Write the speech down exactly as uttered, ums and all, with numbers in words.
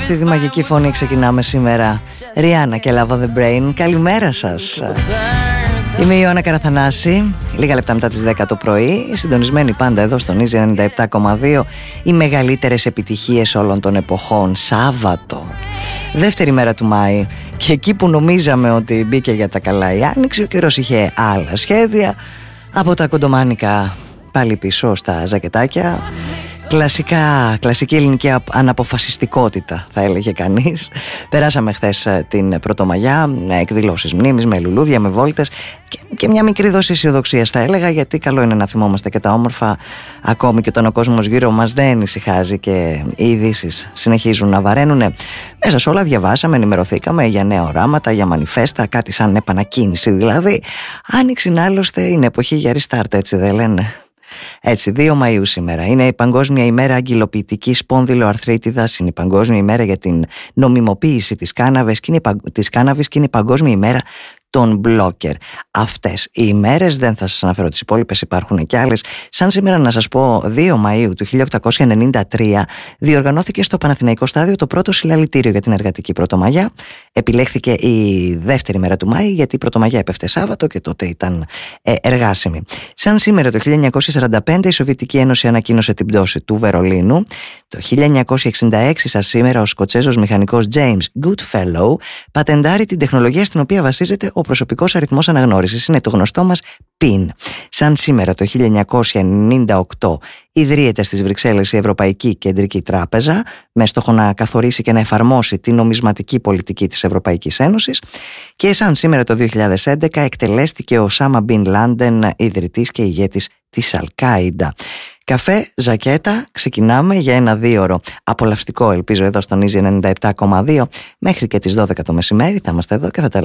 αυτή τη μαγική φωνή ξεκινάμε σήμερα. Ριάννα και Love on the Brain. Καλημέρα σας. Είμαι η Ιωάννα Καραθανάση. Λίγα λεπτά μετά τις δέκα το πρωί. Συντονισμένοι πάντα εδώ στον Easy ενενήντα επτά κόμμα δύο. Οι μεγαλύτερες επιτυχίες όλων των εποχών. Σάββατο, δεύτερη μέρα του Μάη. Και εκεί που νομίζαμε ότι μπήκε για τα καλά η Άνοιξη, ο καιρός είχε άλλα σχέδια. Από τα κοντομάνικα πάλι πίσω στα ζακετάκια. Κλασικά, κλασική ελληνική αναποφασιστικότητα, θα έλεγε κανείς. Περάσαμε χθες την Πρωτομαγιά με εκδηλώσεις μνήμης, με λουλούδια, με βόλτες και, και μια μικρή δόση αισιοδοξίας, θα έλεγα, γιατί καλό είναι να θυμόμαστε και τα όμορφα, ακόμη και όταν ο κόσμος γύρω μας δεν ησυχάζει και οι ειδήσεις συνεχίζουν να βαραίνουν. Μέσα σε όλα διαβάσαμε, ενημερωθήκαμε για νέα οράματα, για μανιφέστα, κάτι σαν επανακίνηση δηλαδή. Άνοιξη άλλωστε είναι εποχή για restart, έτσι δεν λένε? Έτσι, δύο Μαΐου σήμερα. Είναι η Παγκόσμια ημέρα αγκυλοποιητικής σπόνδυλοαρθρίτιδας, είναι η Παγκόσμια ημέρα για την νομιμοποίηση της κάναβης και είναι η, κάναβης και είναι η Παγκόσμια ημέρα των μπλόκερ. Αυτές οι ημέρες, δεν θα σας αναφέρω τις υπόλοιπες, υπάρχουν και άλλες. Σαν σήμερα να σας πω, δύο Μαΐου του χίλια οκτακόσια ενενήντα τρία διοργανώθηκε στο Παναθηναϊκό Στάδιο το πρώτο συλλαλητήριο για την εργατική Πρωτομαγιά. Επιλέχθηκε η δεύτερη μέρα του Μάη γιατί η Πρωτομαγιά έπεφτε Σάββατο και τότε ήταν ε, εργάσιμη. Σαν σήμερα το χίλια εννιακόσια σαράντα πέντε η Σοβιετική Ένωση ανακοίνωσε την πτώση του Βερολίνου. Το χίλια εννιακόσια εξήντα έξι σαν σήμερα ο Σκοτσέζος μηχανικός James Goodfellow πατεντάρει την τεχνολογία στην οποία βασίζεται ο προσωπικός αριθμός αναγνώρισης. Είναι το γνωστό μας πιν. Σαν σήμερα το χίλια εννιακόσια ενενήντα οκτώ ιδρύεται στις Βρυξέλλες η Ευρωπαϊκή Κεντρική Τράπεζα με στόχο να καθορίσει και να εφαρμόσει την νομισματική πολιτική της Ευρωπαϊκής Ένωσης. Και σαν σήμερα το δύο χιλιάδες έντεκα εκτελέστηκε ο Οσάμα Μπιν Λάντεν, ιδρυτής και ηγέτης της Αλ-Κάιντα. Καφέ, ζακέτα, ξεκινάμε για ένα δίωρο απολαυστικό, ελπίζω, εδώ στον Easy ενενήντα επτά κόμμα δύο μέχρι και τις δώδεκα το μεσημέρι. Θα είμαστε εδώ και θα τα